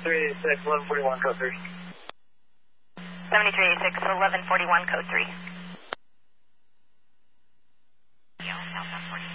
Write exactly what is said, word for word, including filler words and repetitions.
three eighty-six, eleven forty-one, code three. seventy-three eighty-six, eleven forty-one, code three.